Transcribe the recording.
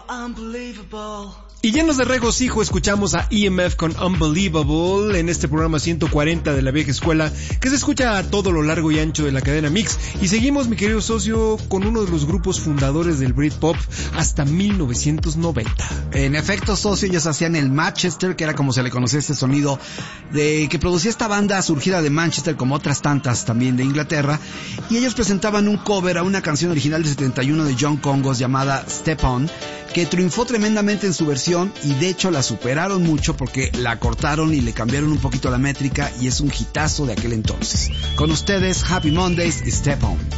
Y llenos de regocijo escuchamos a EMF con Unbelievable en este programa 140 de la vieja escuela que se escucha a todo lo largo y ancho de la cadena Mix. Y seguimos, mi querido socio, con uno de los grupos fundadores del Britpop hasta 1990. En efecto, socio, ellos hacían el Manchester, que era como se le conocía este sonido que producía esta banda surgida de Manchester, como otras tantas también de Inglaterra, y ellos presentaban un cover a una canción original de 71 de John Congos llamada Step On, que triunfó tremendamente en su versión y de hecho la superaron mucho porque la cortaron y le cambiaron un poquito la métrica y es un hitazo de aquel entonces. Con ustedes, Happy Mondays y Step On.